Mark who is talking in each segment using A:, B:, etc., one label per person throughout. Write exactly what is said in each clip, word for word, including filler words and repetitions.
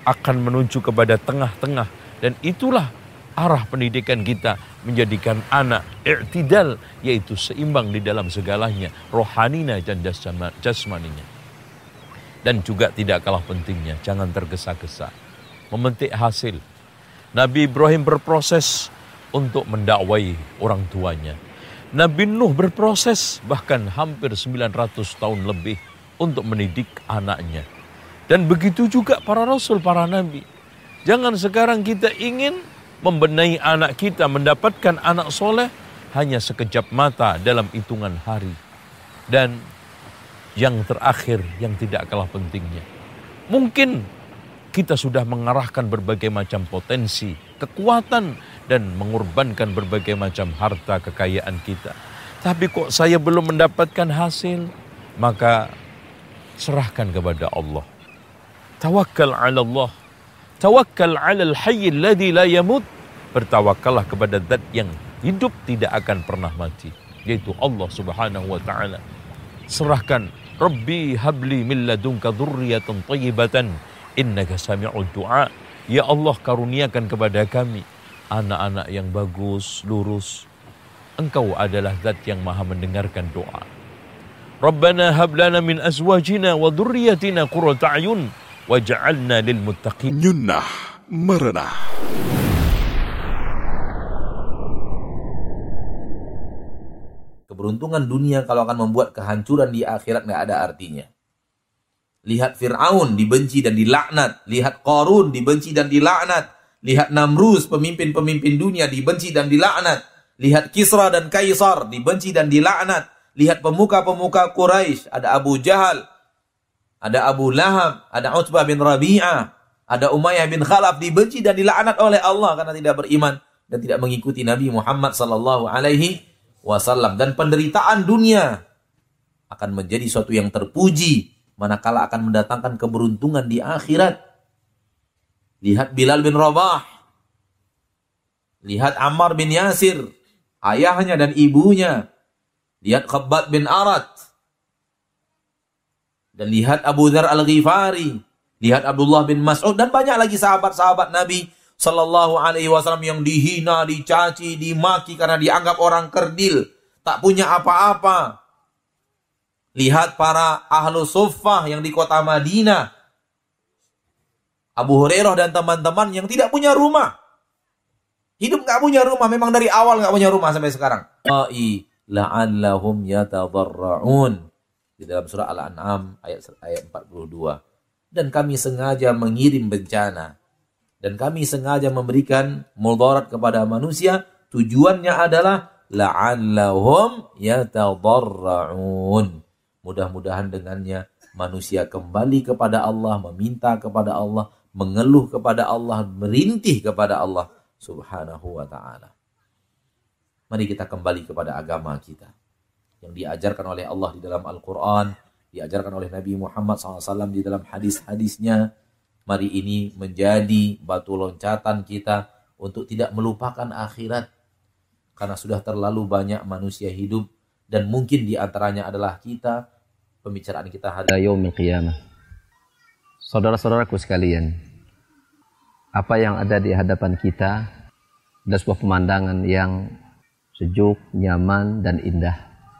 A: akan menuju kepada tengah-tengah. Dan itulah arah pendidikan kita, menjadikan anak i'tidal, yaitu seimbang di dalam segalanya, rohanina dan jasmaninya. Dan juga tidak kalah pentingnya, jangan tergesa-gesa memetik hasil. Nabi Ibrahim berproses untuk mendakwai orang tuanya. Nabi Nuh berproses bahkan hampir sembilan ratus tahun lebih untuk mendidik anaknya. Dan begitu juga para rasul, para nabi. Jangan sekarang kita ingin membenahi anak kita, mendapatkan anak soleh hanya sekejap mata dalam hitungan hari. Dan yang terakhir, yang tidak kalah pentingnya, mungkin kita sudah mengarahkan berbagai macam potensi, kekuatan, dan mengorbankan berbagai macam harta kekayaan kita. Tapi kok saya belum mendapatkan hasil? Maka serahkan kepada Allah. Tawakkal 'ala Allah. Tawakkal 'alal hayyil ladzi la yamut. Bertawakallah kepada zat yang hidup tidak akan pernah mati, yaitu Allah Subhanahu wa taala. Serahkan, Rabbi habli min ladunka dzurriyyatan thayyibatan innaka sami'ud du'a. Ya Allah, karuniakan kepada kami anak-anak yang bagus, lurus. Engkau adalah zat yang maha mendengarkan doa. Rabbana hab lana min azwajina wa dzurriyyatina qurrata a'yun waj'alna lil muttaqin.
B: Nyunnah merenah.
C: Keberuntungan dunia kalau akan membuat kehancuran di akhirat nggak ada artinya. Lihat Fir'aun dibenci dan dilaknat. Lihat Qarun dibenci dan dilaknat. Lihat Namrus, pemimpin-pemimpin dunia, dibenci dan dilaknat. Lihat Kisra dan Kaisar, dibenci dan dilaknat. Lihat pemuka-pemuka Quraisy, ada Abu Jahal, ada Abu Lahab, ada Utbah bin Rabi'ah, ada Umayyah bin Khalaf, dibenci dan dilaknat oleh Allah karena tidak beriman dan tidak mengikuti Nabi Muhammad sallallahu alaihi wasallam. Dan penderitaan dunia akan menjadi suatu yang terpuji manakala akan mendatangkan keberuntungan di akhirat. Lihat Bilal bin Rabah, lihat Ammar bin Yasir, ayahnya dan ibunya. Lihat Khabbab bin Arat. Dan lihat Abu Dzar al-Ghifari. Lihat Abdullah bin Mas'ud. Dan banyak lagi sahabat-sahabat Nabi sallallahu alaihi wasallam yang dihina, dicaci, dimaki karena dianggap orang kerdil, tak punya apa-apa. Lihat para ahlu suffah yang di kota Madinah. Abu Hurairah dan teman-teman yang tidak punya rumah. Hidup gak punya rumah. Memang dari awal gak punya rumah sampai sekarang. La'allahum yatadarra'un. Di dalam surah Al-An'am ayat, ayat empat puluh dua. Dan kami sengaja mengirim bencana. Dan kami sengaja memberikan mudarat kepada manusia. Tujuannya adalah la'allahum yatadarra'un. Mudah-mudahan dengannya manusia kembali kepada Allah, meminta kepada Allah, mengeluh kepada Allah, merintih kepada Allah Subhanahu wa ta'ala. Mari kita kembali kepada agama kita yang diajarkan oleh Allah di dalam Al-Quran, diajarkan oleh Nabi Muhammad shallallahu alaihi wasallam di dalam hadis-hadisnya. Mari ini menjadi batu loncatan kita untuk tidak melupakan akhirat, karena sudah terlalu banyak manusia hidup dan mungkin di antaranya adalah kita. Pembicaraan kita hari
D: yaumil qiyamah. Saudara-saudaraku sekalian, apa yang ada di hadapan kita adalah sebuah pemandangan yang sejuk, nyaman, dan indah.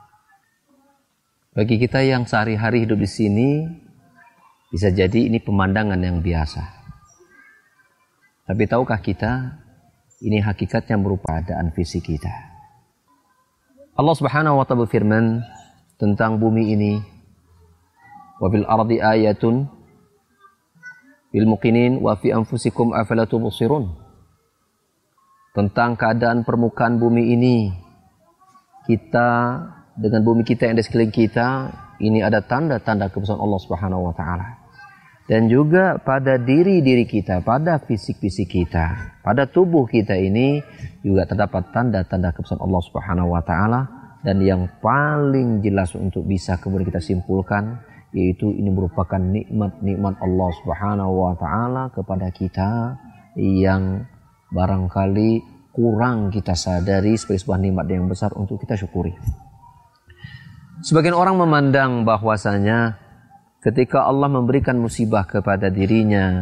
D: Bagi kita yang sehari-hari hidup di sini, bisa jadi ini pemandangan yang biasa. Tapi tahukah kita, ini hakikatnya merupakan keadaan fisik kita. Allah Subhanahu wa ta'ala berfirman tentang bumi ini, wa fil ardi ayatun lil muqinin wa fi anfusikum afala tubsirun. Tentang keadaan permukaan bumi ini, kita dengan bumi kita yang di sekeliling kita, ini ada tanda-tanda kebesaran Allah Subhanahu wa taala. Dan juga pada diri-diri kita, pada fisik-fisik kita, pada tubuh kita ini juga terdapat tanda-tanda kebesaran Allah Subhanahu wa taala. Dan yang paling jelas untuk bisa kemudian kita simpulkan, yaitu ini merupakan nikmat-nikmat Allah Subhanahu wa taala kepada kita yang barangkali kurang kita sadari sebagai sebuah nikmat yang besar untuk kita syukuri. Sebagian orang memandang bahwasanya ketika Allah memberikan musibah kepada dirinya,